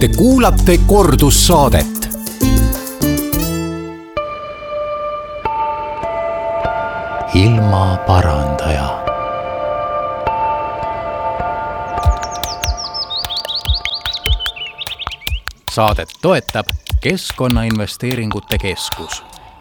Te kuulate kordussaadet. Ilmaparandaja. Saadet toetab Keskkonnainvesteeringute Keskus.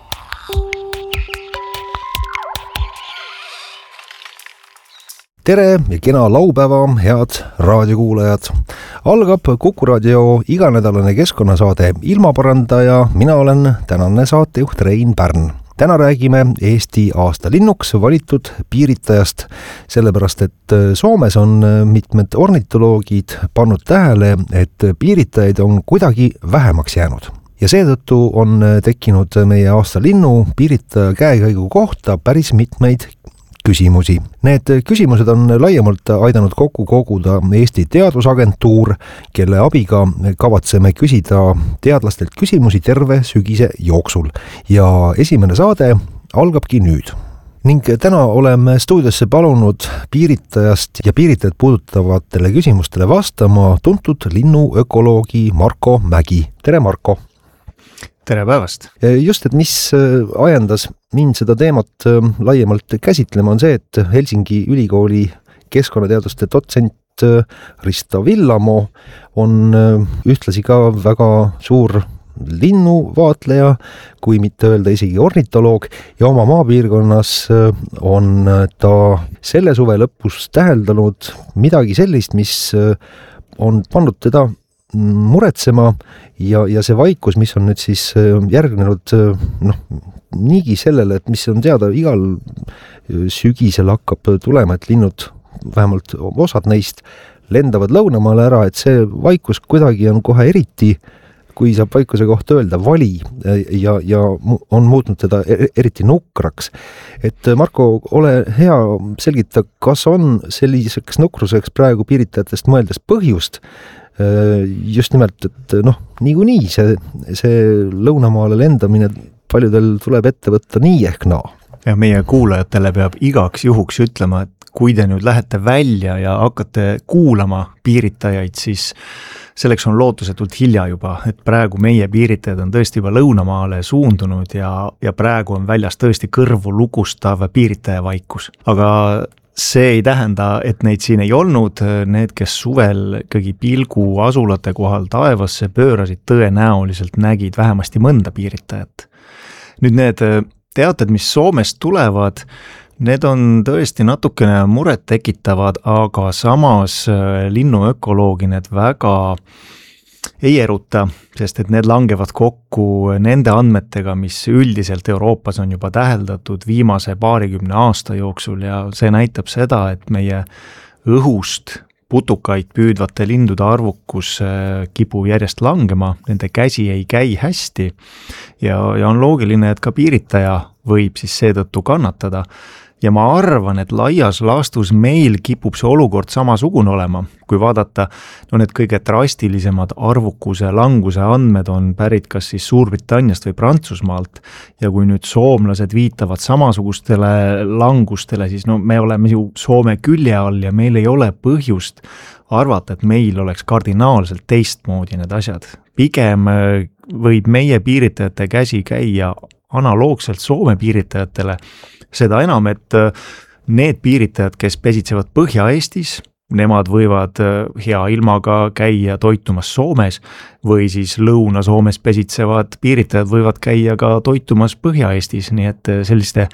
Tere ja kena laupäeva, head raadiokuulajad. Algab Kuku Raadio iganädalane keskkonnasaade Ilmaparandaja. Mina olen tänane saatejuht Rein Pärn. Täna räägime Eesti aastalinnuks valitud piiritajast, sellepärast et Soomes on mitmed ornitoloogid pannud tähele, et piiritajaid on kuidagi vähemaks jäänud. Ja seetõttu on tekkinud meie aastalinnu piiritaja käekäigu kohta päris mitmeid küsimusi. Need küsimused on laiemalt aidanud kokku koguda Eesti Teadusagentuur, kelle abiga kavatseme küsida teadlastelt küsimusi terve sügise jooksul. Ja esimene saade algabki nüüd. Ning täna oleme stuudiosse palunud piiritajast ja piiritajat puudutavatele küsimustele vastama tuntud linnuökoloogi Marko Mägi. Tere, Marko! Tere päevast! Just, et mis ajendas mind seda teemat laiemalt käsitlema on see, et Helsingi ülikooli keskkonnateaduste dotsent Risto Villamo on ühtlasi ka väga suur linnuvaatleja, kui mitte öelda isegi ornitoloog, ja oma maapiirkonnas on ta selle suve lõpus täheldanud midagi sellist, mis on pannud teda muretsema ja see vaikus, mis on nüüd siis järgnenud niigi sellele, et mis on teada, igal sügisel hakkab tulema, et linnud, vähemalt osad neist, lendavad lõunamaale ära, et see vaikus kuidagi on kohe eriti, kui saab vaikuse kohta öelda, vali ja on muutnud teda eriti nukraks. Et Marko, ole hea, selgita, kas on selliseks nukruseks praegu piiritajatest mõeldes põhjust, just nimelt, et niikuinii see lõunamaale lendamine paljudel tuleb ette võtta nii ehk naa. Ja meie kuulajatele peab igaks juhuks ütlema, et kui te nüüd lähete välja ja hakkate kuulama piiritajaid, siis selleks on lootusetult hilja juba, et praegu meie piiritajad on tõesti juba lõunamaale suundunud ja praegu on väljas tõesti kõrvu lukustav piiritaja vaikus. Aga see ei tähenda, et neid siin ei olnud. Need, kes suvel kõigi pilgu asulate kohal taevasse pöörasid, tõenäoliselt nägid vähemasti mõnda piiritajat. Nüüd need teated, mis Soomest tulevad, need on tõesti natukene muret tekitavad, aga samas linnuökoloogi need väga ei eruta, sest et need langevad kokku nende andmetega, mis üldiselt Euroopas on juba täheldatud viimase 20 aasta jooksul ja see näitab seda, et meie õhust putukaid püüdvate lindude arvukus kipub järjest langema, nende käsi ei käi hästi ja on loogiline, et ka piiritaja võib siis seetõttu kannatada. Ja ma arvan, et laias laastus meil kipub see olukord samasugune olema. Kui vaadata, need kõige drastilisemad arvukuse languse andmed on pärit kas siis Suurbritanniast või Prantsusmaalt ja kui nüüd soomlased viitavad samasugustele langustele, siis me oleme ju Soome külje all ja meil ei ole põhjust arvata, et meil oleks kardinaalselt teistmoodi need asjad. Pigem võib meie piiritajate käsi käia analoogselt Soome piiritajatele, seda enam, et need piiritajad, kes pesitsevad Põhja-Eestis, nemad võivad hea ilmaga käia toitumas Soomes või siis Lõuna-Soomes pesitsevad piiritajad võivad käia ka toitumas Põhja-Eestis, nii et selliste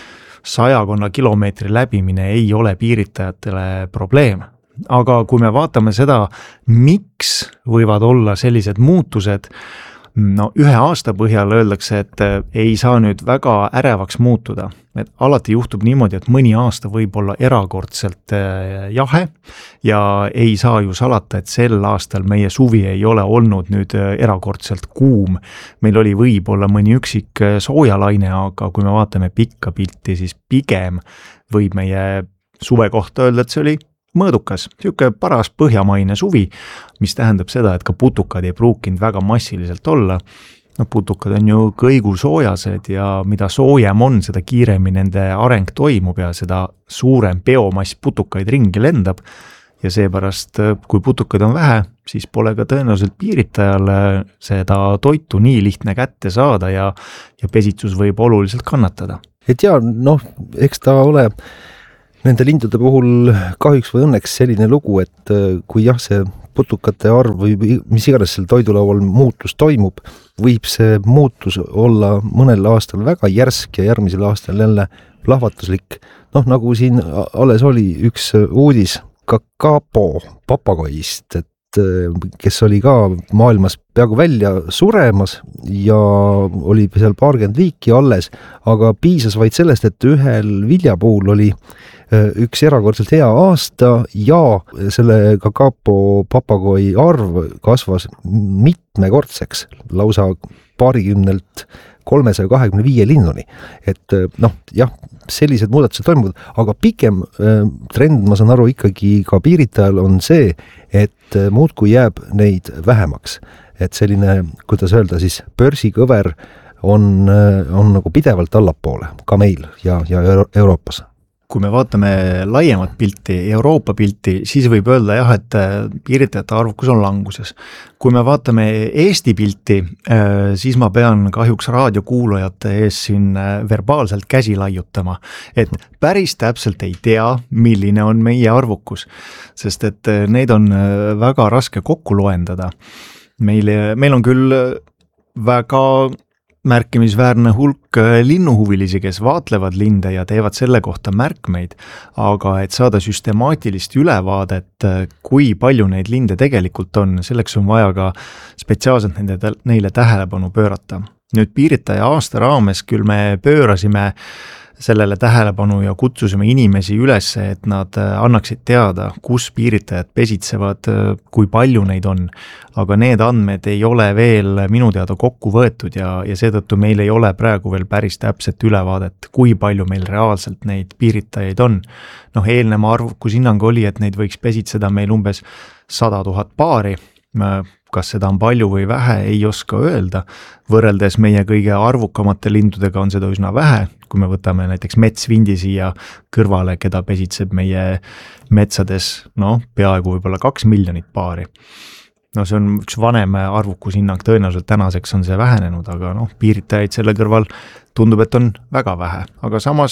100 kilomeetri läbimine ei ole piiritajatele probleem. Aga kui me vaatame seda, miks võivad olla sellised muutused, ühe aasta põhjal öeldakse, et ei saa nüüd väga ärevaks muutuda. Et alati juhtub niimoodi, et mõni aasta võib olla erakordselt jahe ja ei saa ju salata, et sel aastal meie suvi ei ole olnud nüüd erakordselt kuum. Meil oli võib-olla mõni üksik soojalaine, aga kui me vaatame pikka pilti, siis pigem võib meie suve kohta öelda, et see oli mõõdukas, siuke paras põhjamaine suvi, mis tähendab seda, et ka putukad ei pruukinud väga massiliselt olla. Putukad on ju kõigusoojased ja mida soojem on, seda kiiremini nende areng toimub ja seda suurem biomass putukaid ringi lendab ja seepärast, kui putukaid on vähe, siis pole ka tõenäoliselt piiritajal seda toitu nii lihtne kätte saada ja pesitsus võib oluliselt kannatada. Et ja eks ta ole nende lindude puhul kahjuks või õnneks selline lugu, et kui jah, see putukate arv või mis iganes seal toidulaual muutus toimub, võib see muutus olla mõnel aastal väga järsk ja järgmisel aastal jälle plahvatuslik. Nagu siin alles oli üks uudis kakapo papagoist, kes oli ka maailmas peaaegu välja suremas ja oli seal 20 liiki alles, aga piisas vaid sellest, et ühel viljapuul oli üks erakordselt hea aasta ja selle kakapo papagoi arv kasvas mitmekordseks, lausa 20 325 linnuni. Et jah, sellised muudatused toimuvad, aga pikem trend, ma saan aru, ikkagi ka piiritajal on see, et muudkui jääb neid vähemaks. Et selline, kuidas öelda siis, börsikõver on nagu pidevalt allapoole, ka meil ja Euroopas. Kui me vaatame laiemat pilti, Euroopa pilti, siis võib öelda jah, et piiritajate arvukus on languses. Kui me vaatame Eesti pilti, siis ma pean kahjuks raadiokuulajate ees siin verbaalselt käsi laiutama, et päris täpselt ei tea, milline on meie arvukus, sest et neid on väga raske kokku loendada. Meil on küll väga märkimisväärne hulk linnuhuvilisi, kes vaatlevad linde ja teevad selle kohta märkmeid, aga et saada süstemaatilist ülevaadet, kui palju neid linde tegelikult on, selleks on vaja ka spetsiaalselt neile tähelepanu pöörata. Nüüd piiritaja aasta raames küll me pöörasime sellele tähelepanu ja kutsusime inimesi üles, et nad annaksid teada, kus piiritajad pesitsevad, kui palju neid on. Aga need andmed ei ole veel minu teada kokku võetud ja seetõttu meil ei ole praegu veel päris täpset ülevaadet, kui palju meil reaalselt neid piiritajaid on. Eelneva arvukus hinnang oli, et neid võiks pesitseda meil umbes 100 000 paari. Kas seda on palju või vähe, ei oska öelda. Võrreldes meie kõige arvukamate lindudega on seda üsna vähe, kui me võtame näiteks metsvindi siia kõrvale, keda pesitseb meie metsades, peaaegu võib-olla 2 miljonit paari. See on üks vanem arvukushinnang, tõenäoliselt tänaseks on see vähenenud, aga piiritajaid selle kõrval tundub, et on väga vähe. Aga samas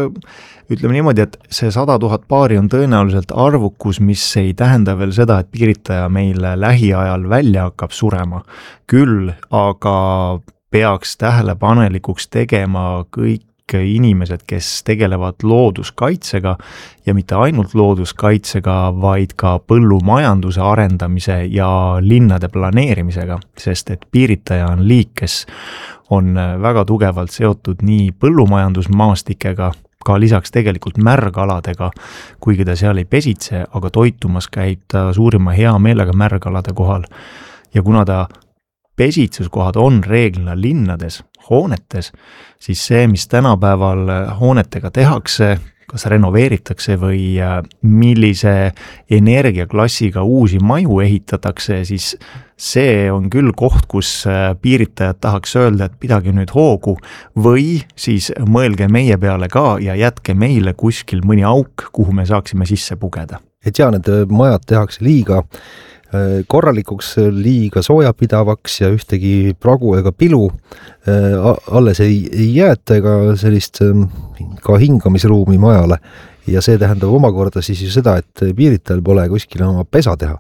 ütleme niimoodi, et see 100 000 paari on tõenäoliselt arvukus, mis ei tähenda veel seda, et piiritaja meil lähiajal välja hakkab surema. Küll aga peaks tähelepanelikuks tegema kõik inimesed, kes tegelevad looduskaitsega ja mitte ainult looduskaitsega, vaid ka põllumajanduse arendamise ja linnade planeerimisega, sest et piiritaja on liik, kes on väga tugevalt seotud nii põllumajandusmaastikega, ka lisaks tegelikult märgaladega, kuigi ta seal ei pesitse, aga toitumas käib ta suurima hea meelega märgalade kohal. Ja kuna ta pesitsuskohad on reeglina linnades, hoonetes, siis see, mis tänapäeval hoonetega tehakse, kas renoveeritakse või millise energiaklassiga uusi maju ehitatakse, siis see on küll koht, kus piiritajad tahaks öelda, et pidage nüüd hoogu või siis mõelge meie peale ka ja jätke meile kuskil mõni auk, kuhu me saaksime sisse pugeda. Et ja, need majad tehakse liiga korralikuks, liiga soojapidavaks ja ühtegi pragu ega pilu alles ei jäeta ega sellist ka hingamisruumi majale. Ja see tähendab omakorda siis ju seda, et piiritajal pole kuskil oma pesa teha.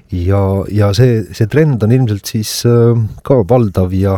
Ja see trend on ilmselt siis ka valdav ja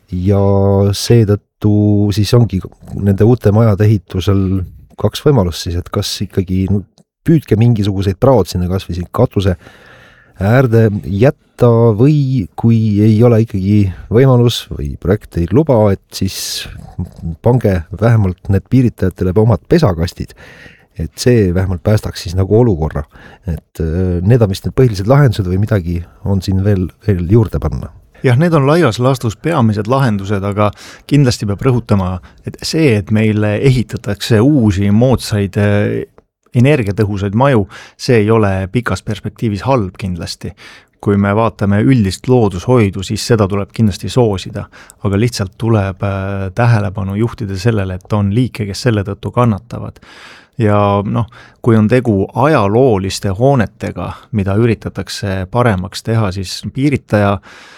seetõttu siis ongi nende uute majade ehitusel 2 võimalust siis, et kas ikkagi püüdke mingisuguseid praod sinna kas või siin katuse äärde jätta või kui ei ole ikkagi võimalus või projekt ei luba, et siis pange vähemalt need piiritajatele omad pesakastid, et see vähemalt päästaks siis nagu olukorra. Et need on vist need põhilised lahendused või midagi on siin veel juurde panna. Jah, need on laias laastus peamised lahendused, aga kindlasti peab rõhutama, et see, et meile ehitatakse uusi moodsaid energiatõhusaid maju, see ei ole pikas perspektiivis halb kindlasti. kui me vaatame üldist loodushoidu, siis seda tuleb kindlasti soosida, aga lihtsalt tuleb tähelepanu juhtida sellele, et on liike, kes selle tõttu kannatavad. Ja kui on tegu ajalooliste hoonetega, mida üritatakse paremaks teha, siis piiritaja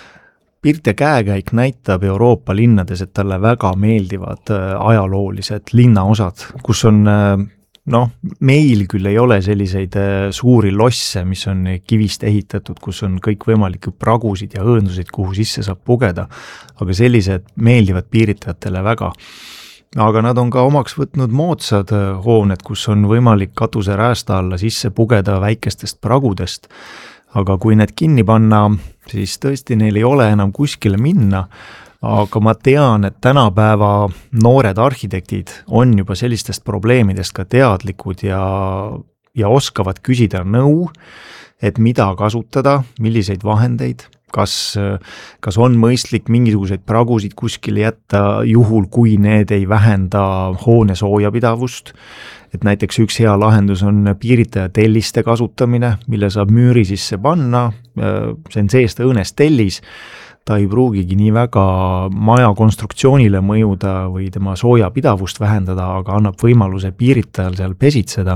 käekäik näitab Euroopa linnades, et talle väga meeldivad ajaloolised linnaosad, kus on meil küll ei ole selliseid suuri losse, mis on kivist ehitatud, kus on kõik võimalikke pragusid ja õõndusid, kuhu sisse saab pugeda, aga sellised meeldivad piiritajatele väga. Aga nad on ka omaks võtnud moodsad hooned, kus on võimalik katuse räästa alla sisse pugeda väikestest pragudest, aga kui need kinni panna, siis tõesti neil ei ole enam kuskile minna. Aga ma tean, et tänapäeva noored arhitektid on juba sellistest probleemidest ka teadlikud ja oskavad küsida nõu, et mida kasutada, milliseid vahendeid, kas on mõistlik mingisuguseid pragusid kuskile jätta juhul, kui need ei vähenda hoone soojapidavust. Et näiteks üks hea lahendus on piiritaja telliste kasutamine, mille saab müüri sisse panna, see on seest õõnes tellis, ta ei pruugigi nii väga maja konstruktsioonile mõjuda või tema soojapidavust vähendada, aga annab võimaluse piiritajal seal pesitseda.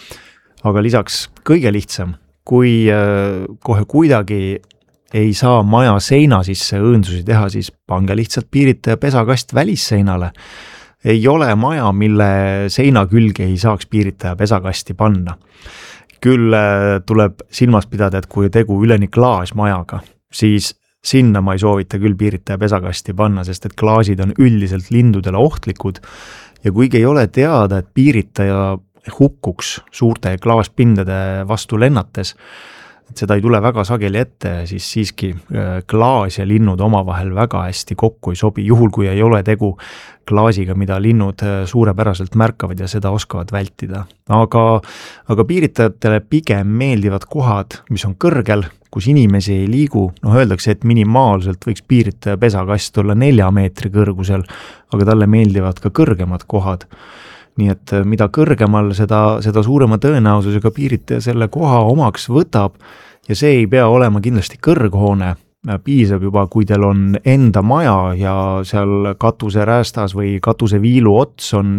Aga lisaks kõige lihtsam, kui kohe kuidagi ei saa maja seina sisse õõndusi teha, siis pange lihtsalt piiritaja pesakast välisseinale. Ei ole maja, mille seina külge ei saaks piiritaja pesakasti panna. Küll tuleb silmas pidada, et kui tegu üleni klaasmajaga, siis sinna ma ei soovita küll piiritaja pesakasti panna, sest et klaasid on üldiselt lindudele ohtlikud ja kuigi ei ole teada, et piiritaja hukkuks suurte klaaspindade vastu lennates, et seda ei tule väga sageli ette, siis siiski klaas ja linnud omavahel väga hästi kokku ei sobi, juhul kui ei ole tegu klaasiga, mida linnud suurepäraselt märkavad ja seda oskavad vältida. Aga piiritajatele pigem meeldivad kohad, mis on kõrgel, kus inimesi ei liigu, öeldakse, et minimaalselt võiks piiritaja pesakast olla 4 meetri kõrgusel, aga talle meeldivad ka kõrgemad kohad. Nii et mida kõrgemal, seda suurema tõenäosusega piiritaja selle koha omaks võtab ja see ei pea olema kindlasti kõrghoone, piisab juba, kui teil on enda maja ja seal katuse räästas või katuse viilu ots on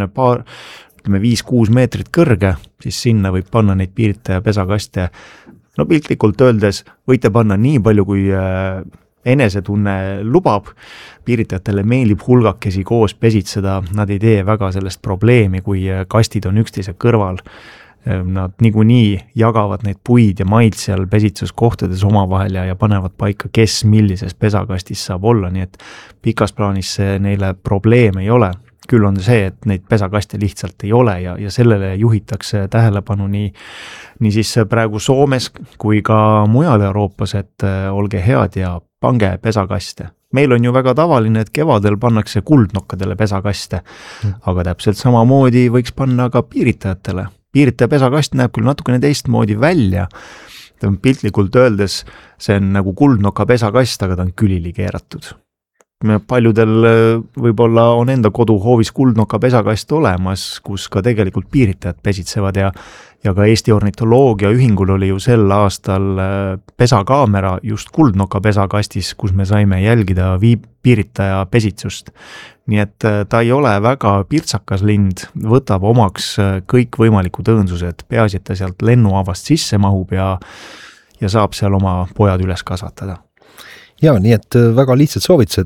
5-6 meetrit kõrge, siis sinna võib panna neid piiritaja pesakaste. Piltlikult öeldes võite panna nii palju, kui enesetunne lubab, piiritajatele meeldib hulgakesi koos pesitseda, nad ei tee väga sellest probleemi, kui kastid on üksteise kõrval. Nad niikuinii jagavad neid puid ja maid seal pesitsuskohtades omavahel ja panevad paika, kes millises pesakastis saab olla, nii et pikas plaanis neile probleem ei ole. Küll on see, et neid pesakaste lihtsalt ei ole ja sellele juhitakse tähelepanu nii siis praegu Soomes kui ka mujal Euroopas, et olge head ja pange pesakaste. Meil on ju väga tavaline, et kevadel pannakse kuldnokkadele pesakaste, aga täpselt samamoodi võiks panna ka piiritajatele. Piiritaja pesakast näeb küll natukene teistmoodi välja, piltlikult öeldes see on nagu kuldnoka pesakast, aga ta on külili keeratud. Paljudel võib-olla on enda koduhoovis kuldnoka pesakast olemas, kus ka tegelikult piiritajad pesitsevad ja ka Eesti ornitoloogia ühingul oli ju sel aastal pesakaamera just kuldnoka pesakastis, kus me saime jälgida piiritaja pesitsust. Nii et ta ei ole väga pirtsakas lind, võtab omaks kõik võimalikud õõnsused, peaasi, et ta sealt lennuavast sisse mahub ja saab seal oma pojad üles kasvatada. Ja, nii et väga lihtsad soovitused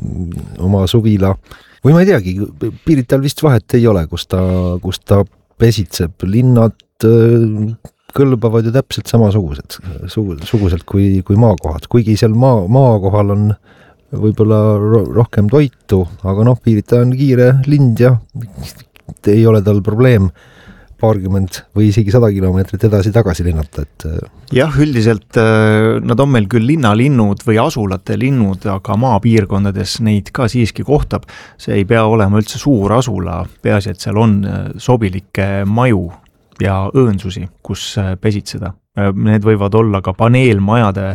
oma suvila, või ma ei teagi, piiritajal vist vahet ei ole, kus ta pesitseb, linnad kõlbavad ju täpselt suguselt kui maakohad, kuigi seal maakohal on võib-olla rohkem toitu, aga piiritaja on kiire lind ja ei ole tal probleem paarkümmend või isegi 100 kilomeetrit edasi-tagasi linnata. Jah, üldiselt nad on meil küll linnalinnud või asulate linnud, aga maapiirkondades neid ka siiski kohtab. See ei pea olema üldse suur asula, peaasi, et seal on sobilikke maju ja õõnsusi, kus pesitseda. Need võivad olla ka paneelmajade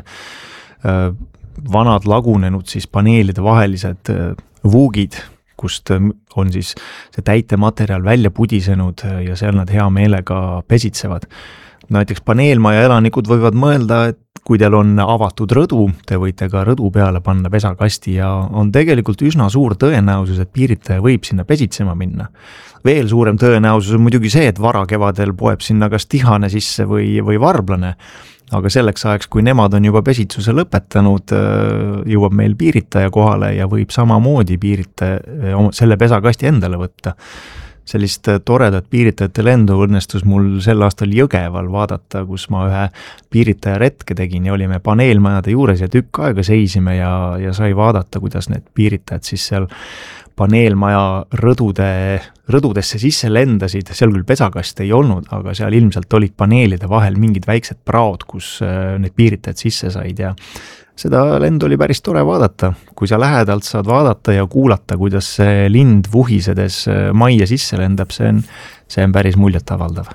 vanad lagunenud siis paneelide vahelised vuugid, kust on siis see täitematerjal välja pudisenud ja seal nad hea meelega pesitsevad. näiteks paneelmaja elanikud võivad mõelda, et kui teil on avatud rõdu, te võite ka rõdu peale panna pesakasti ja on tegelikult üsna suur tõenäosus, et piiritaja võib sinna pesitsema minna. Veel suurem tõenäosus on muidugi see, et varakevadel poeb sinna kas tihane sisse või varblane, aga selleks ajaks, kui nemad on juba pesitsuse lõpetanud, jõuab meil piiritaja kohale ja võib samamoodi piiritaja selle pesakasti endale võtta. Sellist toredat piiritajate lendu õnnestus mul sel aastal Jõgeval vaadata, kus ma ühe piiritaja retke tegin ja olime paneelmajade juures ja tükk aega seisime ja sai vaadata, kuidas need piiritajad siis seal paneelmaja rõdudesse sisse lendasid, seal küll pesakast ei olnud, aga seal ilmselt olid paneelide vahel mingid väiksed praod, kus need piiritajad sisse said ja seda lendu oli päris tore vaadata, kui sa lähedalt saad vaadata ja kuulata, kuidas see lind vuhisedes majja sisse lendab, see on päris muljetavaldav.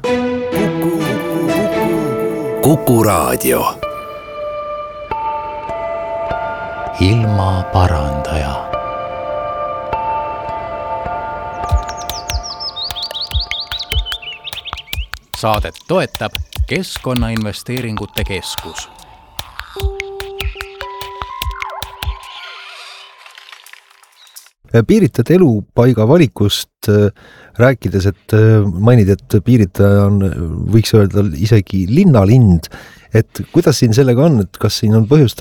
Kuku Raadio. Ilma parandaja. Saadet toetab Keskkonnainvesteeringute Keskus. Piiritajate elupaiga valikust rääkides, et mainid, et piiritaja on, võiks öelda, isegi linnalind, et kuidas siin sellega on, et kas siin on põhjus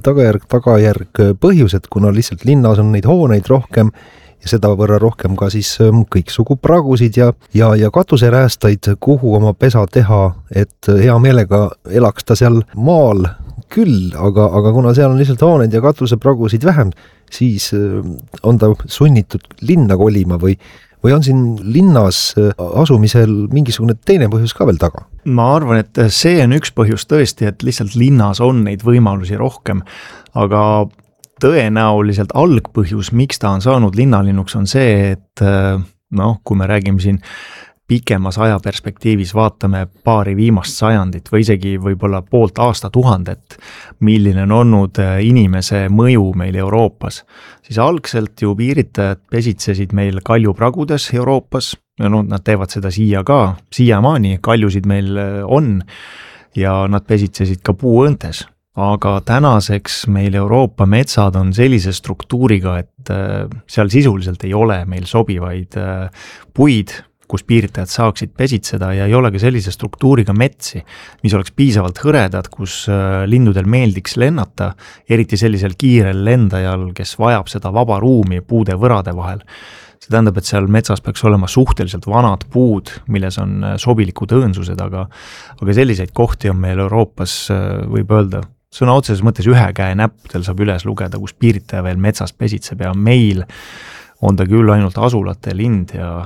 tagajärg põhjus, et kuna lihtsalt linnas on neid hooneid rohkem ja seda võrra rohkem ka siis kõiksugu pragusid ja katuseräästaid, kuhu oma pesa teha, et hea meelega elaks ta seal maal küll, aga kuna seal on lihtsalt hooned ja katusepragusid vähem, siis on ta sunnitud linna kolima või on siin linnas asumisel mingisugune teine põhjus ka veel taga? Ma arvan, et see on üks põhjus tõesti, et lihtsalt linnas on neid võimalusi rohkem, aga tõenäoliselt algpõhjus, miks ta on saanud linnalinnuks, on see, et kui me räägime siin pikemas ajaperspektiivis, vaatame paari viimast sajandit või isegi võib-olla poolt aastatuhandet, milline on olnud inimese mõju meil Euroopas, siis algselt ju piiritajad pesitsesid meil kaljupragudes Euroopas, nad teevad seda siiamaani, kaljusid meil on ja nad pesitsesid ka puuõntes. Aga tänaseks meil Euroopa metsad on sellise struktuuriga, et seal sisuliselt ei ole meil sobivaid puid, kus piiritajad saaksid pesitseda ja ei ole ka sellise struktuuriga metsi, mis oleks piisavalt hõredad, kus lindudel meeldiks lennata, eriti sellisel kiirel lendajal, kes vajab seda vaba ruumi puude võrade vahel. See tähendab, et seal metsas peaks olema suhteliselt vanad puud, milles on sobilikud õõnsused, aga selliseid kohti on meil Euroopas, võib öelda, sõna otseses mõttes ühe käe näppudel saab üles lugeda, kus piiritaja veel metsas pesitseb ja meil on ta küll ainult asulate lind ja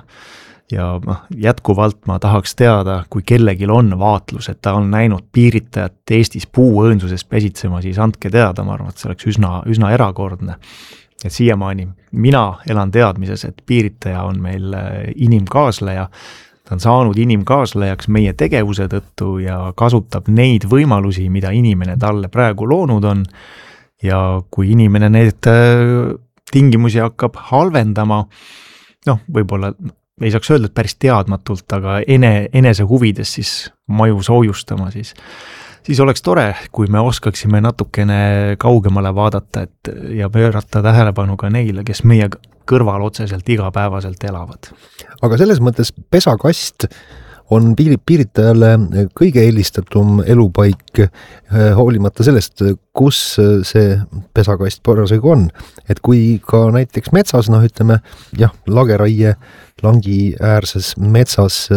jätkuvalt ma tahaks teada, kui kellegil on vaatlus, et ta on näinud piiritajat Eestis puuõõnsuses pesitsema, siis andke teada, ma arvan, et see oleks üsna erakordne. Et siiamaani mina elan teadmises, et piiritaja on meil inimkaasleja, ta on saanud inimkaaslejaks meie tegevuse tõttu ja kasutab neid võimalusi, mida inimene talle praegu loonud on ja kui inimene need tingimusi hakkab halvendama, võib-olla ei saaks öelda, et päris teadmatult, aga enese huvides siis maju soojustama, siis oleks tore, kui me oskaksime natukene kaugemale vaadata ja pöörata tähelepanu ka neile, kes meie kõrval otseselt igapäevaselt elavad. Aga selles mõttes pesakast on piiritajale kõige eelistatum elupaik hoolimata sellest, kus see pesakast parasjagu on. Et kui ka näiteks metsas, ütleme, lageraie langi äärses metsas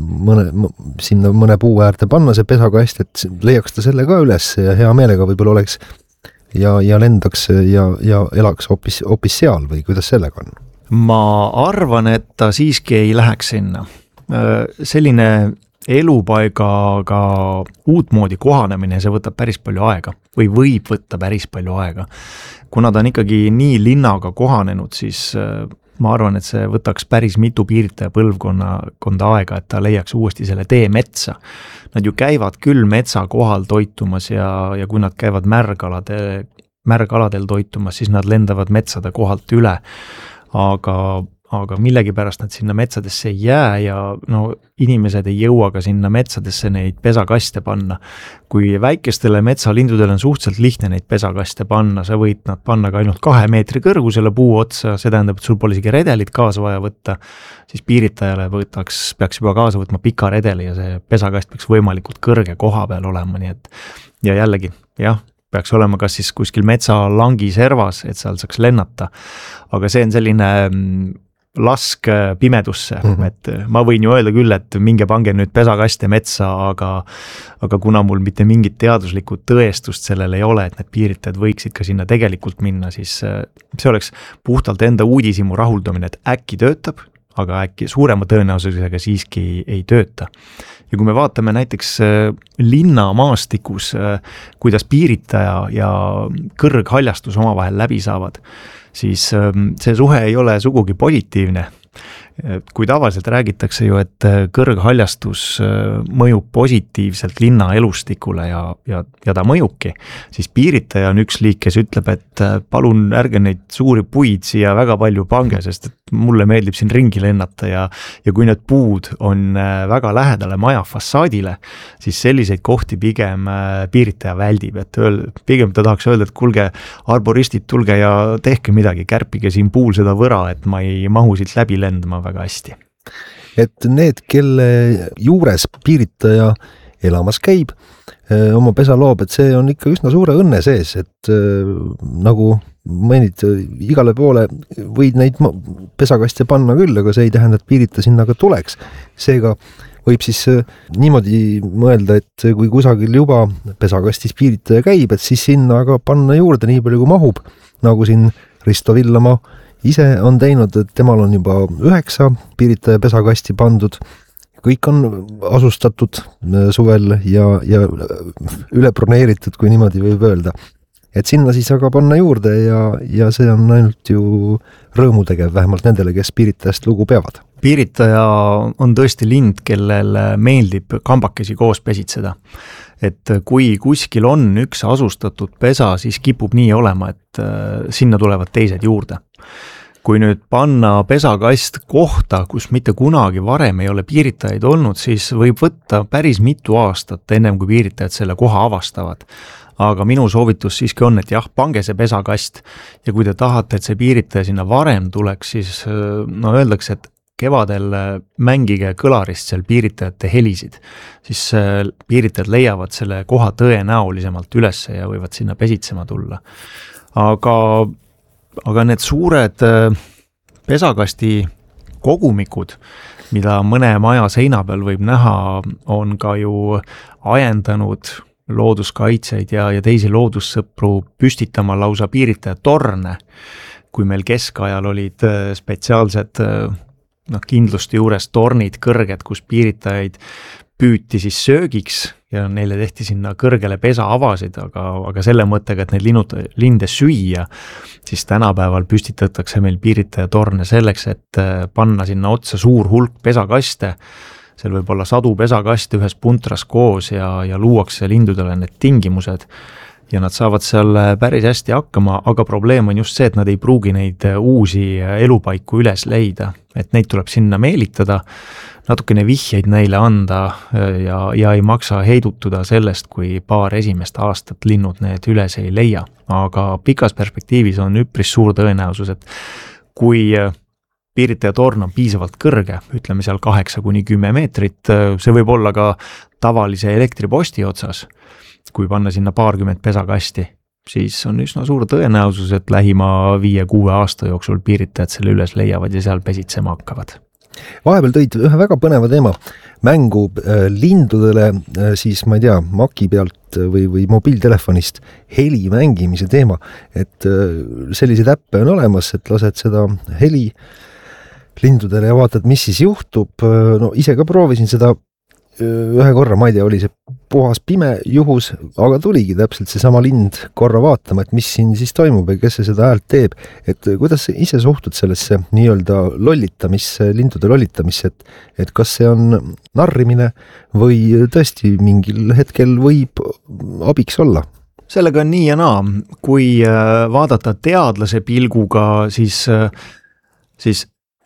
sinna mõne puu äärde panna see pesakast, et leiaks ta selle ka üles ja hea meelega võib-olla oleks ja lendaks ja elaks hoopis seal või kuidas sellega on? Ma arvan, et ta siiski ei läheks sinna. Selline elupaigaga uutmoodi kohanemine, see võtab päris palju aega või võib võtta päris palju aega. Kuna ta on ikkagi nii linnaga kohanenud, siis ma arvan, et see võtaks päris mitu piiritaja põlvkonda aega, et ta leiaks uuesti selle tee metsa. Nad ju käivad küll metsa kohal toitumas ja kui nad käivad märgaladel toitumas, siis nad lendavad metsade kohalt üle. aga millegipärast nad sinna metsadesse ei jää ja no inimesed ei jõua ka sinna metsadesse neid pesakaste panna. Kui väikestele metsalindudele on suhteliselt lihtne neid pesakaste panna, sa võid nad panna ka ainult 2 meetri kõrgusele puu otsa, see tähendab, et sul pole isegi redelit kaasa vaja võtta, siis piiritajale peaks juba kaasa võtma pika redeli ja see pesakast peaks võimalikult kõrge koha peal olema, nii et ja jällegi, jah, peaks olema kas siis kuskil metsalangi servas, et seal saaks lennata, aga see on selline lask pimedusse, et ma võin ju öelda küll, et minge pange nüüd pesakaste metsa, aga kuna mul mitte mingit teaduslikku tõestust sellel ei ole, et need piiritajad võiksid ka sinna tegelikult minna, siis see oleks puhtalt enda uudishimu rahuldamine, et äkki töötab, aga äkki suurema tõenäosusega siiski ei tööta. Ja kui me vaatame näiteks linnamaastikus, kuidas piiritaja ja kõrghaljastus omavahel läbi saavad, siis see suhe ei ole sugugi positiivne. Kui tavaliselt räägitakse ju, et kõrghaljastus mõjub positiivselt linna elustikule ja ta mõjubki, siis piiritaja on üks liik, kes ütleb, et palun ärge neid suuri puid siia väga palju pange, sest et mulle meeldib siin ringi lennata ja kui need puud on väga lähedale maja fassaadile, siis selliseid kohti pigem piiritaja väldib, et pigem ta tahaks öelda, et kulge arboristid, tulge ja tehke midagi, kärpige siin puul seda võra, et ma ei mahu siit läbi lendama väga hästi. Et need, kelle juures piiritaja elamas käib, oma pesa loob, et see on ikka üsna suure õnne sees, et nagu mainid, igale poole võid neid pesakaste panna küll, aga see ei tähenda, et piirita sinna ka tuleks. Seega võib siis niimoodi mõelda, et kui kusagil juba pesakastis piiritaja käib, et siis sinna aga panna juurde nii palju kui mahub, nagu siin Risto Villamaa ise on teinud, et temal on juba 9 piiritaja pesakasti pandud. Kõik on asustatud suvel ja üle broneeritud, kui niimoodi võib öelda. Et sinna siis aga panna juurde ja see on ainult ju rõõmu tegev, vähemalt nendele, kes piiritajast lugu peavad. Piiritaja on tõesti lind, kellel meeldib kambakesi koos pesitseda. Et kui kuskil on üks asustatud pesa, siis kipub nii olema, et sinna tulevad teised juurde. Kui nüüd panna pesakast kohta, kus mitte kunagi varem ei ole piiritajaid olnud, siis võib võtta päris mitu aastat, ennem kui piiritajad selle koha avastavad. Aga minu soovitus siiski on, et jah, pange see pesakast ja kui te tahate, et see piiritaja sinna varem tuleks, siis öeldakse, et kevadel mängige kõlarist seal piiritajate helisid, siis piiritajad leiavad selle koha tõenäolisemalt üles ja võivad sinna pesitsema tulla. Aga need suured pesakasti kogumikud, mida mõne maja seina peal võib näha, on ka ju ajendanud looduskaitseid ja teisi loodussõpru püstitama lausa piiritaja torne. Kui meil keskajal olid spetsiaalsed kindluste juures tornid kõrged, kus piiritajaid püüti siis söögiks ja neile tehti sinna kõrgele pesa avasid, aga selle mõttega, et neid linde süüa, siis tänapäeval püstitatakse meil piiritaja torne selleks, et panna sinna otsa suur hulk pesakaste. Seal võib olla 100 pesakaste ühes puntras koos ja luuakse lindudele need tingimused ja nad saavad seal päris hästi hakkama, aga probleem on just see, et nad ei pruugi neid uusi elupaiku üles leida, et neid tuleb sinna meelitada, natukene vihjeid neile anda ja ei maksa heidutuda sellest, kui paar esimest aastat linnud need üles ei leia, aga pikas perspektiivis on üpris suur tõenäosus, et kui piiritaja torn on piisavalt kõrge, ütleme seal 8-10 meetrit, see võib olla ka tavalise elektriposti otsas, kui panna sinna 20 pesakasti, siis on üsna suur tõenäosus, et lähima 5-6 aasta jooksul piiritajad selle üles leiavad ja seal pesitsema hakkavad. Vahepeal tõid ühe väga põneva teema mängu lindudele, siis ma ei tea, maki pealt või mobiiltelefonist heli mängimise teema, et selliseid äppe on olemas, et lased seda heli lindudele ja vaatad, mis siis juhtub. No ise ka proovisin seda ühe korra, ma ei tea, oli see puhas pime juhus, aga tuligi täpselt see sama lind korra vaatama, et mis siin siis toimub ja kes see seda häält teeb. Et kuidas ise suhtud sellesse nii-öelda lindude lollitamisse, et kas see on narrimine või tõesti mingil hetkel võib abiks olla? Sellega on nii ja naa. Kui vaadata teadlase pilguga, siis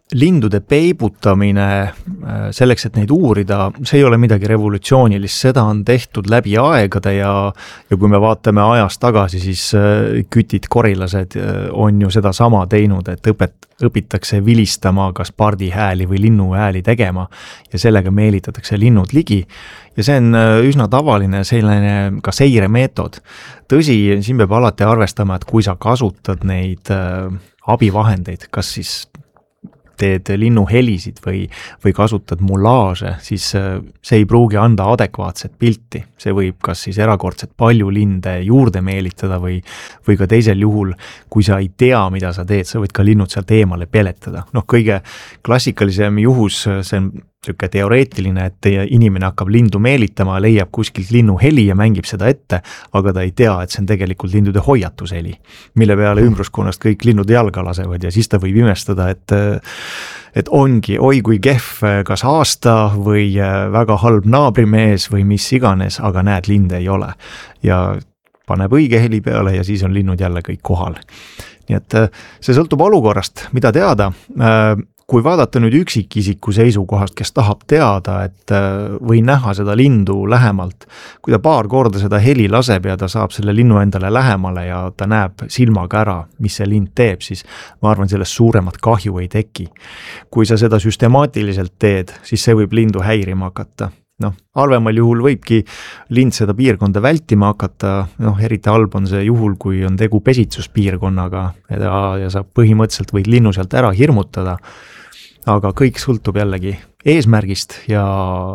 lindude peibutamine selleks, et neid uurida, see ei ole midagi revolutsioonilist, seda on tehtud läbi aegade ja kui me vaatame ajas tagasi, siis kütid, korilased on ju seda sama teinud, et õpitakse vilistama kas pardihääli või linnuhääli tegema ja sellega meelitatakse linnud ligi ja see on üsna tavaline selline ka seiremeetod. Tõsi, siin peab alati arvestama, et kui sa kasutad neid abivahendeid, kas siis teed linnuhelisid või kasutad mulaaže, siis see ei pruugi anda adekvaatset pilti. See võib kas siis erakordselt palju linde juurde meelitada või ka teisel juhul, kui sa ei tea, mida sa teed, sa võid ka linnud sealt eemale peletada. Kõige klassikalisem juhus, see on niisugune teoreetiline, et inimene hakkab lindu meelitama, leiab kuskilt linnu heli ja mängib seda ette, aga ta ei tea, et see on tegelikult lindude hoiatusheli, mille peale ümbruskonnast kõik linnud jalga lasevad ja siis ta võib imestada, et ongi, oi kui kehv kas aasta või väga halb naabrimees või mis iganes, aga näed, linde ei ole. Ja paneb õige heli peale ja siis on linnud jälle kõik kohal. Nii et see sõltub olukorrast, mida teada. Kui vaadata nüüd üksikisiku seisukohast, kes tahab teada, et või näha seda lindu lähemalt, kui ta paar korda seda heli laseb ja ta saab selle linnu endale lähemale ja ta näeb silmaga ära, mis see lind teeb, siis ma arvan, sellest suuremat kahju ei teki. Kui sa seda süstemaatiliselt teed, siis see võib lindu häirima hakata. Halvemal juhul võibki lind seda piirkonda vältima hakata, eriti halb on see juhul, kui on tegu pesitsuspiirkonnaga ja sa põhimõtteliselt võid linnu sealt ära hirmutada, aga kõik sõltub jällegi eesmärgist ja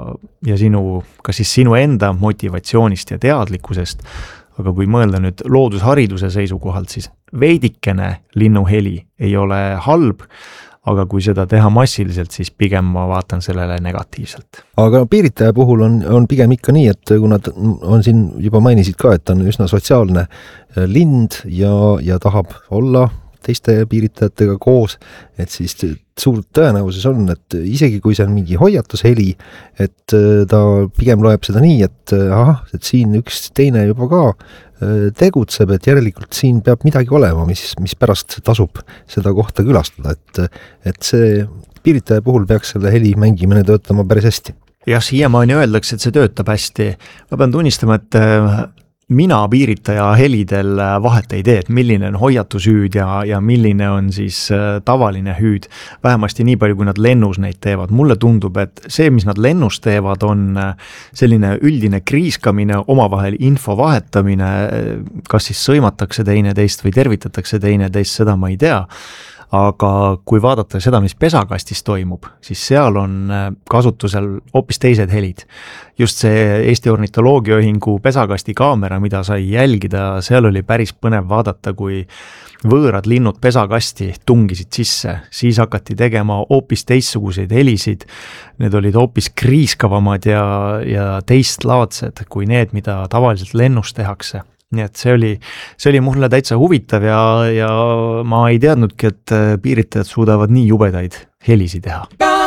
kas siis sinu enda motivatsioonist ja teadlikkusest, aga kui mõelda nüüd loodushariduse seisukohalt, siis veidikene linnuheli ei ole halb, aga kui seda teha massiliselt, siis pigem ma vaatan sellele negatiivselt. Aga piiritaja puhul on pigem ikka nii, et kui nad on siin juba mainisid ka, et on üsna sotsiaalne lind ja tahab olla teiste piiritajatega koos, et siis suur tõenäosus on, et isegi kui see on mingi hoiatusheli, et ta pigem loeb seda nii, et et siin üks teine juba ka tegutseb, et järelikult siin peab midagi olema, mis pärast tasub seda kohta külastada, et see piiritaja puhul peaks selle heli mängimine töötama päris hästi. Jah, siiamaani öeldakse, et see töötab hästi. Ma pean tunnistama, et mina piiritaja helidel vahet ei tee, et milline on hoiatushüüd ja milline on siis tavaline hüüd. Vähemasti nii palju, kui nad lennus neid teevad. Mulle tundub, et see, mis nad lennus teevad, on selline üldine kriiskamine, omavahel info vahetamine, kas siis sõimatakse teineteist või tervitatakse teineteist, seda ma ei tea. Aga kui vaadata seda, mis pesakastis toimub, siis seal on kasutusel hoopis teised helid. Just see Eesti Ornitoloogiaühingu pesakasti kaamera, mida sai jälgida, seal oli päris põnev vaadata, kui võõrad linnud pesakasti tungisid sisse, siis hakati tegema hoopis teistsuguseid helisid. Need olid hoopis kriiskavamad ja teistlaadsed kui need, mida tavaliselt lennus tehakse. Nii et see oli mulle täitsa huvitav ja ma ei teadnudki, et piiritajad suudavad nii jubedaid helisi teha.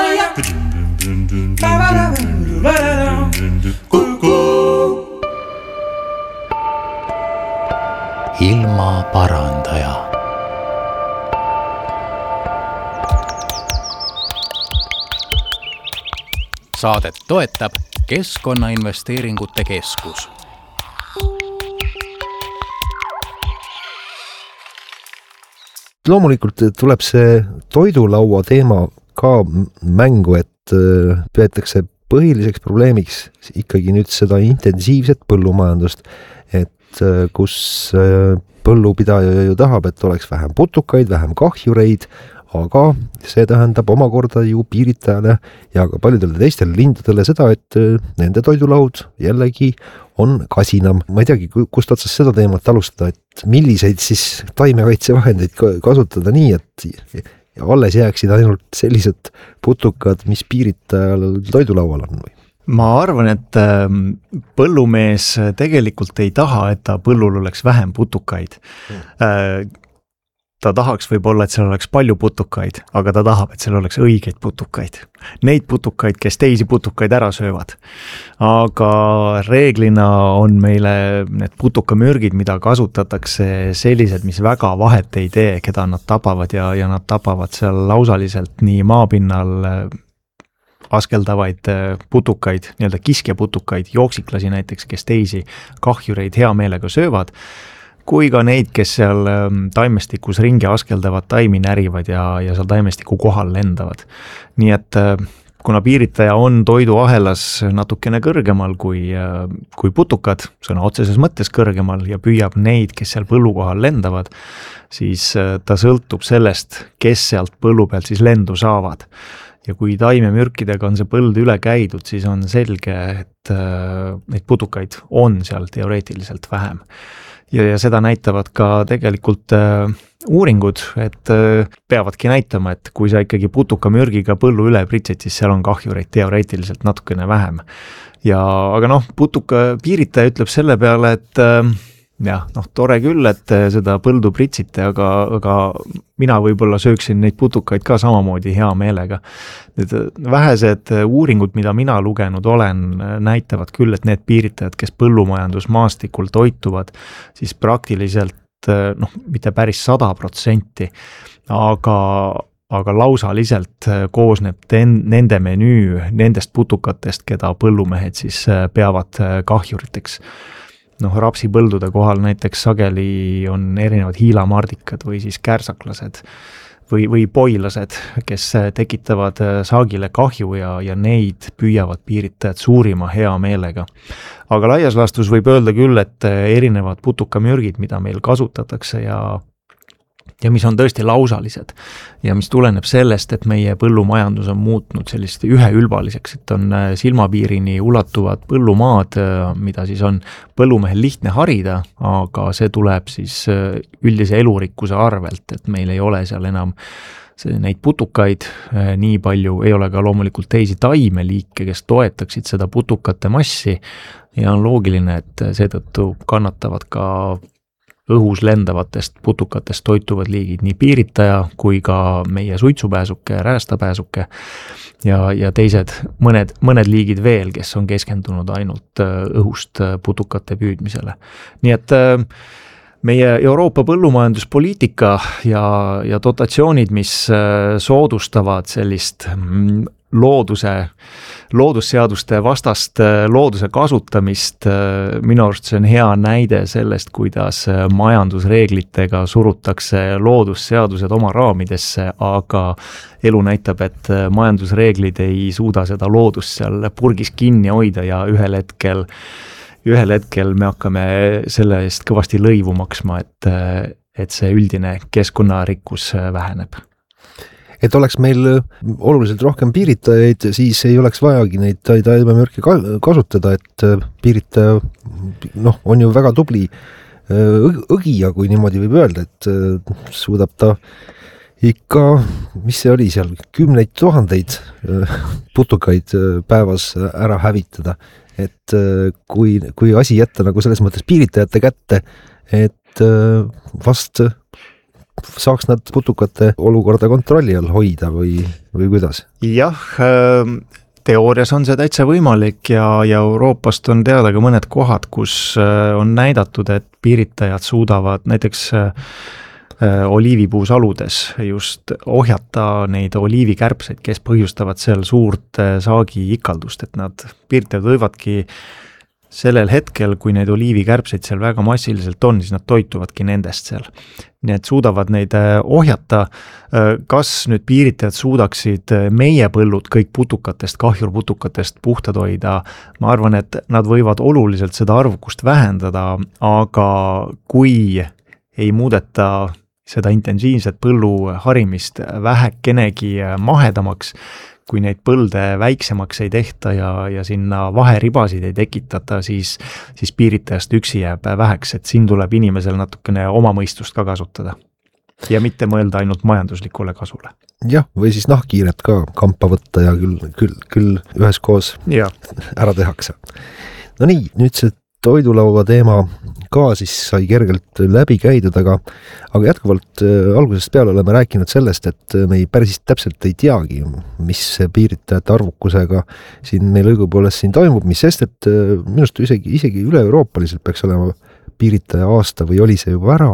Ilmaparandaja. Saadet toetab Keskkonnainvesteeringute Keskus. Loomulikult tuleb see toidulaua teema ka mängu, et peetakse põhiliseks probleemiks ikkagi nüüd seda intensiivset põllumajandust, et kus põllupidaja ju tahab, et oleks vähem putukaid, vähem kahjureid, aga see tähendab omakorda ju piiritajale ja ka paljudele teistele lindudele seda, et nende toidulaud jällegi on kasinam. Ma ei teagi, kust otsast seda teemat alustada, et milliseid siis taimekaitsevahendeid kasutada nii, et alles jääksid ainult sellised putukad, mis piiritajal toidulaual on või? Ma arvan, et põllumees tegelikult ei taha, et ta põllul oleks vähem putukaid. ta tahaks võib-olla, et seal oleks palju putukaid, aga ta tahab, et seal oleks õigeid putukaid. Neid putukaid, kes teisi putukaid ära söövad. Aga reeglina on meile need putukamürgid, mida kasutatakse sellised, mis väga vahet ei tee, keda nad tapavad ja nad tapavad seal lausaliselt nii maapinnal askeldavaid putukaid, nii-öelda kiskjaputukaid, jooksiklasi näiteks, kes teisi kahjureid hea meelega söövad, kui ka neid, kes seal taimestikus ringi askeldavad, taimi närivad ja seal taimestiku kohal lendavad. Nii et kuna piiritaja on toiduahelas natukene kõrgemal kui putukad, sõna otseses mõttes kõrgemal ja püüab neid, kes seal põllu kohal lendavad, siis ta sõltub sellest, kes sealt põllu pealt siis lendu saavad. Ja kui taimemürkidega on see põld üle käidud, siis on selge, et neid putukaid on seal teoreetiliselt vähem. Ja seda näitavad ka tegelikult uuringud, et peavadki näitama, et kui sa ikkagi putukamürgiga põllu üle pritsid, siis seal on kahjureid teoreetiliselt natukene vähem. Aga piiritaja ütleb selle peale, et tore küll, et seda põldu pritsite, aga mina võib-olla sööksin neid putukaid ka samamoodi hea meelega. Need vähesed uuringud, mida mina lugenud olen, näitavad küll, et need piiritajad, kes põllumajandusmaastikul toituvad, siis praktiliselt, mitte päris 100%, aga lausaliselt koosneb nende menüü nendest putukatest, keda põllumehed siis peavad kahjuriteks. Rapsipõldude kohal näiteks sageli on erinevad hiilamardikad või siis kärsaklased või poilased, kes tekitavad saagile kahju ja neid püüavad piiritajad suurima hea meelega. Aga laias laastus võib öelda küll, et erinevad putukamürgid, mida meil kasutatakse ja mis on tõesti lausalised ja mis tuleneb sellest, et meie põllumajandus on muutnud sellist üheülbaliseks, et on silmapiirini ulatuvad põllumaad, mida siis on põllumehel lihtne harida, aga see tuleb siis üldise elurikkuse arvelt, et meil ei ole seal enam neid putukaid nii palju, ei ole ka loomulikult teisi taimeliike, kes toetaksid seda putukate massi ja on loogiline, et seetõttu kannatavad ka õhus lendavatest putukatest toituvad liigid, nii piiritaja kui ka meie suitsupääsuke, räästapääsuke ja teised mõned liigid veel, kes on keskendunud ainult õhust putukate püüdmisele. Nii et meie Euroopa põllumajanduspoliitika ja dotatsioonid, mis soodustavad sellist loodusseaduste vastast looduse kasutamist, minu arust see on hea näide sellest, kuidas majandusreeglitega surutakse loodusseadused oma raamidesse, aga elu näitab, et majandusreeglid ei suuda seda loodust seal purgis kinni hoida ja ühel hetkel me hakkame selle eest kõvasti lõivu maksma, et see üldine keskkonnarikkus väheneb. Et oleks meil oluliselt rohkem piiritajaid, siis ei oleks vajagi neid taimemürke kasutada, et piiritaja on ju väga tubli õgija, kui niimoodi võib öelda, et suudab ta ikka, mis see oli seal, 10 000 putukaid päevas ära hävitada. Et kui asi jätta nagu selles mõttes piiritajate kätte, et vast saaks nad putukate olukorda kontrolli all hoida või kuidas? Jah, teoorias on see täitsa võimalik ja Euroopast on teada ka mõned kohad, kus on näidatud, et piiritajad suudavad näiteks oliivipuusaludes just ohjata neid oliivikärbseid, kes põhjustavad seal suurt saagiikaldust, et nad piiritajad võivadki sellel hetkel, kui neid oliivikärbseid seal väga massiliselt on, siis nad toituvadki nendest seal. Nii et suudavad neid ohjata. Kas nüüd piiritajad suudaksid meie põllud kõik putukatest, kahjurputukatest puhtad hoida? Ma arvan, et nad võivad oluliselt seda arvukust vähendada, aga kui ei muudeta seda intensiivset põllu harimist vähekenegi mahedamaks, kui neid põlde väiksemaks ei tehta ja sinna vaheribasid ei tekitata, siis piiritajast üksi jääb väheks, et siin tuleb inimesel natukene oma mõistust ka kasutada ja mitte mõelda ainult majanduslikule kasule. Jah, või siis nahkhiired ka kampa võtta ja küll üheskoos ära tehakse. No nii, nüüd see toidulaua teema ka siis sai kergelt läbi käidud, aga jätkuvalt algusest peale oleme rääkinud sellest, et me päris täpselt ei teagi, mis piiritajate arvukusega siin meil õigupoolest siin toimub, mis sest, et minust isegi üle-euroopaliselt peaks olema piiritaja aasta või oli see juba ära,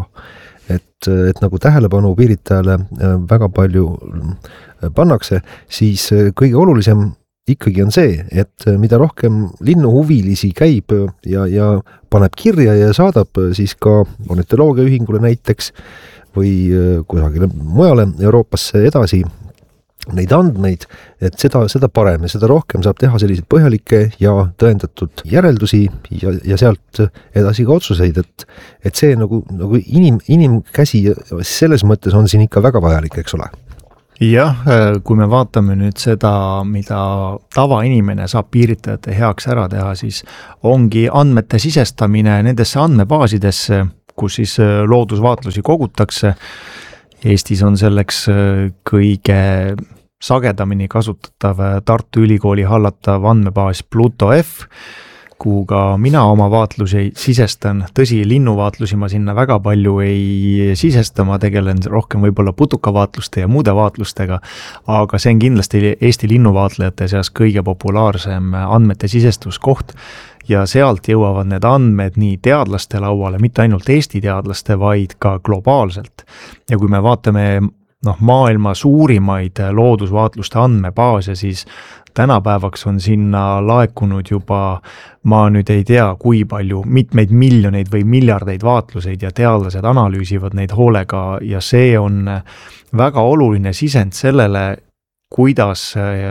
et nagu tähelepanu piiritajale väga palju pannakse, siis kõige olulisem ikkagi on see, et mida rohkem linnuhuvilisi käib ja paneb kirja ja saadab siis ka ornitoloogiaühingule näiteks või kusagile mujale Euroopasse edasi neid andmeid, et seda parem ja seda rohkem saab teha selliseid põhjalikke ja tõendatud järeldusi ja sealt edasi ka otsuseid, et see nagu inimkäsi selles mõttes on siin ikka väga vajalik, eks ole. Jah, kui me vaatame nüüd seda, mida tavainimene saab piiritajate heaks ära teha, siis ongi andmete sisestamine nendesse andmebaasidesse, kus siis loodusvaatlusi kogutakse. Eestis on selleks kõige sagedamini kasutatav Tartu Ülikooli hallatav andmebaas Pluto F, kuhu ka mina oma vaatlusi sisestan. Tõsi, linnuvaatlusi ma sinna väga palju ei sisesta, ma tegelen rohkem võib-olla putukavaatluste ja muude vaatlustega, aga see on kindlasti Eesti linnuvaatlejate seas kõige populaarsem andmete sisestuskoht ja sealt jõuavad need andmed nii teadlaste lauale, mitte ainult Eesti teadlaste, vaid ka globaalselt. Ja kui me vaatame maailma suurimaid loodusvaatluste andmebaase, siis tänapäevaks on sinna laekunud juba, ma nüüd ei tea, kui palju, mitmeid miljoneid või miljardeid vaatluseid ja teadlased analüüsivad neid hoolega ja see on väga oluline sisend sellele, kuidas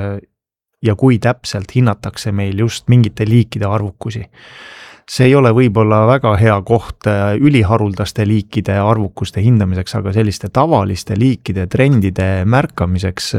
ja kui täpselt hinnatakse meil just mingite liikide arvukusi. See ei ole võib-olla väga hea koht üliharuldaste liikide arvukuste hindamiseks, aga selliste tavaliste liikide trendide märkamiseks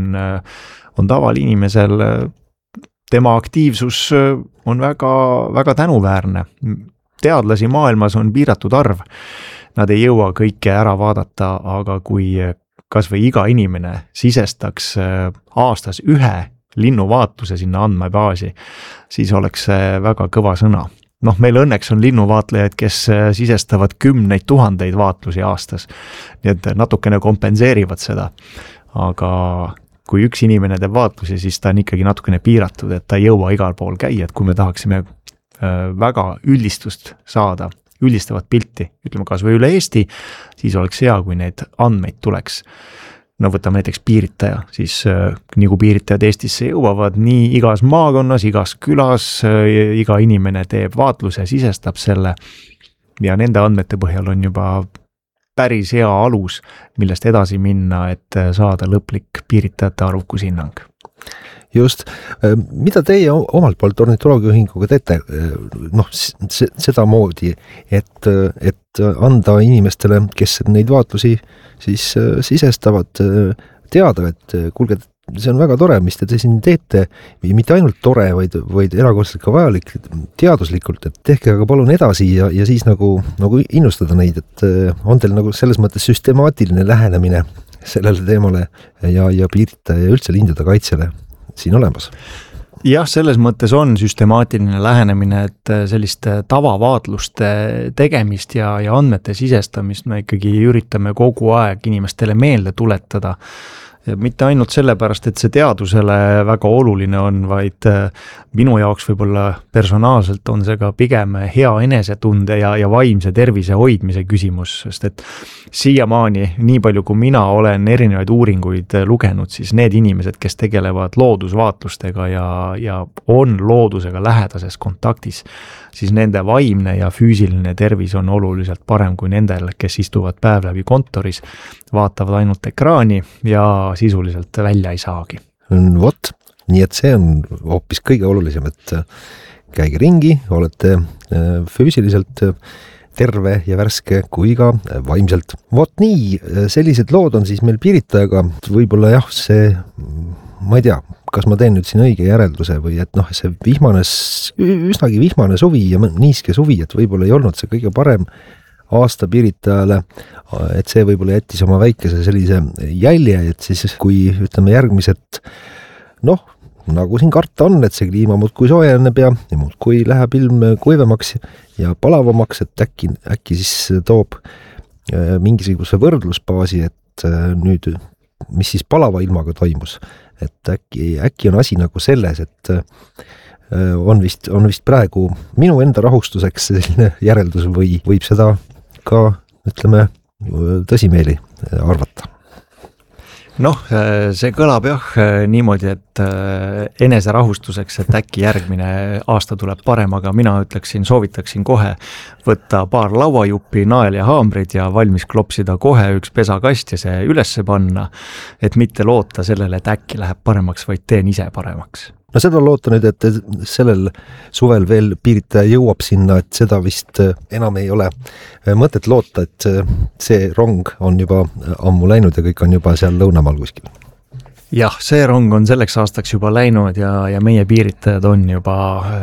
on tavalinimesel, tema aktiivsus on väga, väga tänuväärne. Teadlasi maailmas on piiratud arv. Nad ei jõua kõike ära vaadata, aga kui kas või iga inimene sisestaks aastas ühe linnuvaatluse sinna andmebaasi, siis oleks see väga kõva sõna. Meil õnneks on linnuvaatlejaid, kes sisestavad 10 000 vaatlusi aastas, nii et natukene kompenseerivad seda, aga kui üks inimene teeb vaatlusi, siis ta on ikkagi natukene piiratud, et ta ei jõua igal pool käia, et kui me tahaksime väga üldistust saada, üldistavat pilti, ütleme kas või üle Eesti, siis oleks hea, kui neid andmeid tuleks. Võtame näiteks piiritaja, siis nii kui piiritajad Eestisse jõuavad, nii igas maakonnas, igas külas, iga inimene teeb vaatluse, sisestab selle ja nende andmete põhjal on juba päris hea alus, millest edasi minna, et saada lõplik piiritajate arvukushinnang. Just, mida teie omalt poolt ornitoloogiaühinguga teete? Seda moodi, et anda inimestele, kes neid vaatlusi siis sisestavad, teada, et kuulge, see on väga tore, mis te siin teete, mitte ainult tore, vaid erakordselt ka vajalik teaduslikult, et tehke aga palun edasi ja siis nagu innustada neid, et on teil nagu selles mõttes süstemaatiline lähenemine sellele teemale ja piiritaja ja üldse lindude kaitsele siin olemas. Jah, selles mõttes on süstemaatiline lähenemine, et sellist tavavaatluste tegemist ja andmete sisestamist me ikkagi üritame kogu aeg inimestele meelde tuletada. Ja mitte ainult sellepärast, et see teadusele väga oluline on, vaid minu jaoks võib-olla personaalselt on see ka pigem hea enesetunde ja vaimse tervise hoidmise küsimus, sest et siiamaani, nii palju kui mina olen erinevaid uuringuid lugenud, siis need inimesed, kes tegelevad loodusvaatlustega ja on loodusega lähedases kontaktis, siis nende vaimne ja füüsiline tervis on oluliselt parem kui nendel, kes istuvad päev läbi kontoris, vaatavad ainult ekraani ja sisuliselt välja ei saagi. Vot, nii et see on hoopis kõige olulisem, et käige ringi, olete füüsiliselt terve ja värske kui ka vaimselt. Vot nii, sellised lood on siis meil piiritajaga, võib-olla jah, see, ma ei tea, kas ma teen nüüd siin õige järelduse või et see üsnagi vihmane suvi ja niiske suvi, et võib-olla ei olnud see kõige parem aasta piiritajale, et see võib-olla jättis oma väikese sellise jälje, et siis kui ütleme järgmised nagu siin karta on, et see kliima muudkui soojeneb ja muudkui läheb ilm kuivemaks ja palavamaks, et äkki siis toob mingisuguse võrdlusbaasi, et nüüd, mis siis palava ilmaga toimus, et äkki on asi nagu selles, et on vist praegu minu enda rahustuseks selline järeldus või võib seda ka, ütleme, tõsimeeli arvata. Noh, see kõlab jah niimoodi, et eneserahustuseks, et äkki järgmine aasta tuleb parem, aga mina soovitaksin kohe võtta paar lauajuppi, nael ja haamrid ja valmis klopsida kohe üks pesakast ja see ülesse panna, et mitte loota sellele, et äkki läheb paremaks, vaid teen ise paremaks. No seda loota nüüd, et sellel suvel veel piiritaja jõuab sinna, et seda vist enam ei ole mõtet loota, et see rong on juba ammu läinud ja kõik on juba seal lõunamaal kuskil. Jah, see rong on selleks aastaks juba läinud ja meie piiritajad on juba,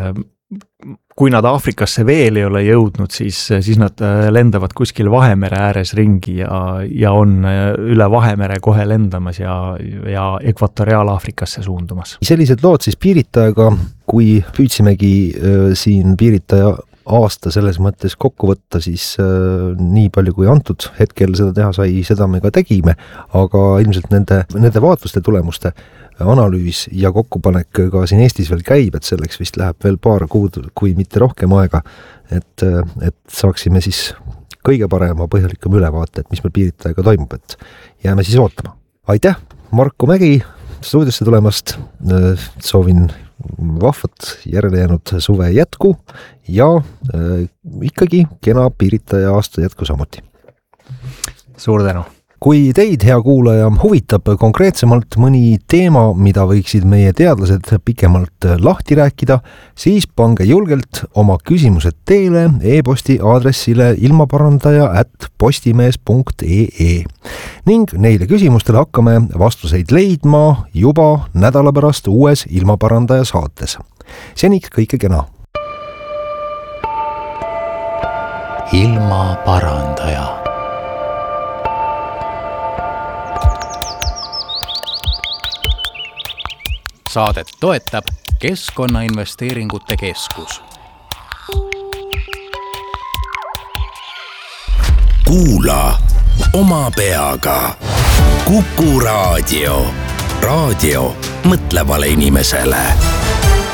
kui nad Aafrikasse veel ei ole jõudnud, siis nad lendavad kuskil Vahemere ääres ringi ja on üle Vahemere kohe lendamas ja Ekvatoriaal-Aafrikasse suundumas. Sellised lood siis piiritajaga, kui püüdsimegi siin piiritaja aasta selles mõttes kokku võtta, siis nii palju kui antud hetkel seda teha sai, seda me ka tegime, aga ilmselt nende vaatluste tulemuste analüüs ja kokkupanek ka siin Eestis veel käib, et selleks vist läheb veel paar kuud, kui mitte rohkem aega, et saaksime siis kõige parema põhjalikum ülevaate, et mis meil piiritajaga toimub, et jääme siis ootama. Aitäh, Marko Mägi stuudiosse tulemast, soovin vahvat järele jäänud suve jätku ja ikkagi kena piiritaja aasta jätku samuti. Suur tänu! Kui teid, hea kuulaja, huvitab konkreetsemalt mõni teema, mida võiksid meie teadlased pikemalt lahti rääkida, siis pange julgelt oma küsimused teele e-posti aadressile ilmaparandaja@postimees.ee ning neile küsimustele hakkame vastuseid leidma juba nädala pärast uues Ilmaparandaja saates. Seniks kõike kena! Ilmaparandaja. Saadet toetab Keskkonnainvesteeringute Keskus. Kuula oma peaga. Kuku Raadio. Raadio mõtlevale inimesele.